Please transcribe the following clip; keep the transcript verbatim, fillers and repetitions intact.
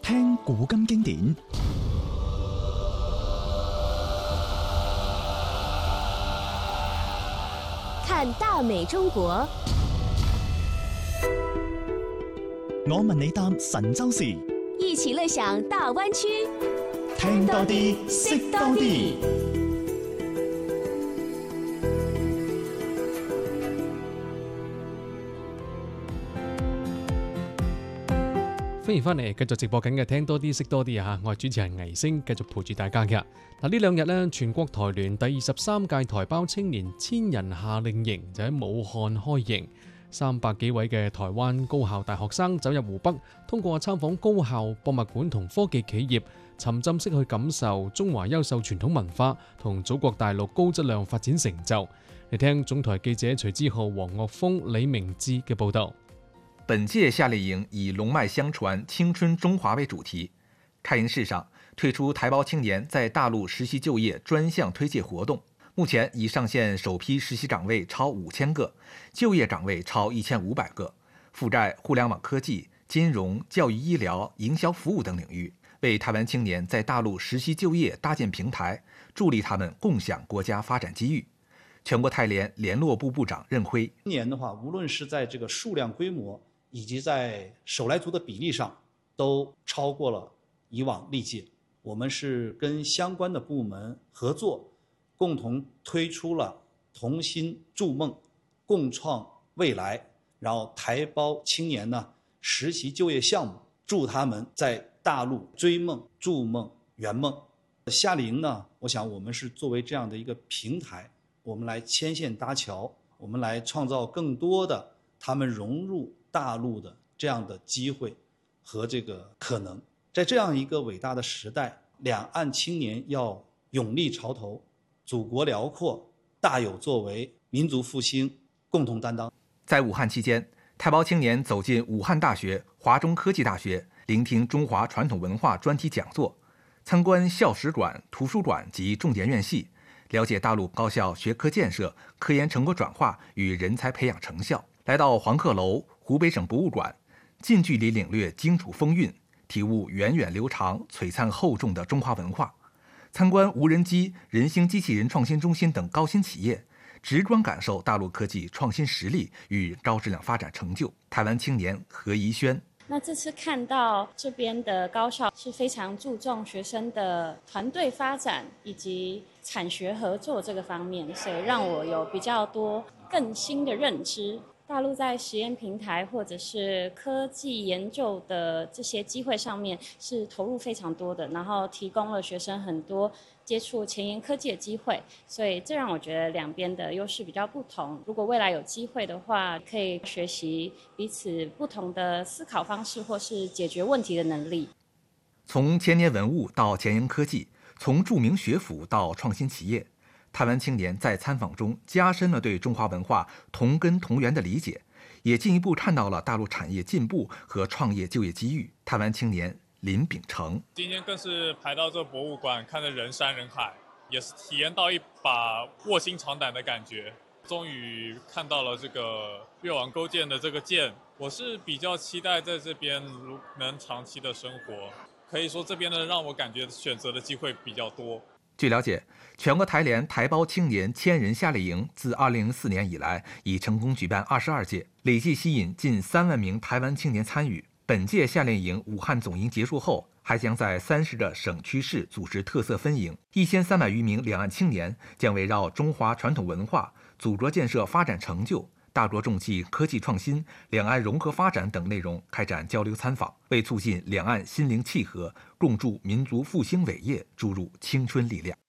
聽古今經典， 看大美中國。 我問你答神州事， 一起樂享大灣區， 聽多啲，識多啲。 歡迎翻嚟，繼續直播緊嘅聽多啲識多啲啊！我係主持人倪星，繼續陪住大家嘅。嗱，呢兩日呢，全國台聯第二十三屆台胞青年千人夏令營就喺武漢開營，三百幾位嘅台灣高校大學生走入湖北，通過參訪高校、博物館同科技企業，沉浸式去感受中華優秀傳統文化同祖國大陸高質量發展成就。嚟聽總台記者徐之浩、黃岳峰、李明志嘅報道。 本屆夏令營以龍脈相傳、青春中華為主題，開營式上推出台胞青年在大陸實習就業專項推介活動。目前已上線首批實習崗位超五千個，就業崗位超一千五百個，覆蓋互聯網科技、金融、教育醫療、營銷服務等領域，為台灣青年在大陸實習就業搭建平台，助力他們共享國家發展機遇。全國台聯聯絡部部長任輝， 今年的話，無論是在這個數量規模，以及在手來族的比例上，都超過了以往歷屆。我們是跟相關的部門合作，共同推出了同心築夢、共創未來，然後台胞青年呢實習就業項目，助他們在大陸追夢、築夢、圓夢。夏令營呢，我想我們是作為這樣的一個平台，我們來牽線搭橋，我們來創造更多的他們融入大陸的這樣的機會和這個可能。在這樣一個偉大的時代，兩岸青年要勇立潮頭，祖國遼闊，大有作為，民族復興共同擔當。 在武漢期間，台胞青年走進武漢大學、華中科技大學，聆聽中華傳統文化專題講座，參觀校史館、圖書館及重點院系，了解大陸高校學科建設、科研成果轉化與人才培養成效。來到黃鶴樓、湖北省博物館，近距離領略荊楚風韻，體悟源遠流長、璀璨厚重的中華文化。參觀無人機、人形機器人創新中心等高新企業，直觀感受大陸科技創新實力與高質量發展成就。台灣青年何怡軒， 那這次看到這邊的高校是非常注重學生的團隊發展以及產學合作這個方面，所以讓我有比較多更新的認知。大陸在實驗平台或者是科技研究的這些機會上面是投入非常多的，然後提供了學生很多接觸前沿科技的機會，所以這讓我覺得兩邊的優勢比較不同。如果未來有機會的話，可以學習彼此不同的思考方式或是解決問題的能力。 從千年文物到前沿科技，從著名學府到創新企業，台灣青年在參訪中加深了對中華文化同根同源的理解，也進一步看到了大陸產業進步和創業就業機遇。台灣青年林秉成， 今天更是排到這博物館，看着人山人海，也是體驗到一把臥薪嘗膽的感覺。終於看到了這個越王勾踐的這個劍，我是比較期待在這邊能長期的生活。可以說這邊呢，讓我感覺選擇的機會比較多。 據了解，全國台聯台胞青年千人夏令營自二零零四年以來，已成功舉辦二十二屆，累計吸引近三萬名台灣青年參與。本屆夏令營武漢總營結束後，還將在三十個省區市組織特色分營，一千三百餘名兩岸青年將圍繞中華傳統文化、祖國建設發展成就、大國重器科技創新、兩岸融合發展等內容開展交流參訪，為促進兩岸心靈契合、共築民族復興偉業注入青春力量。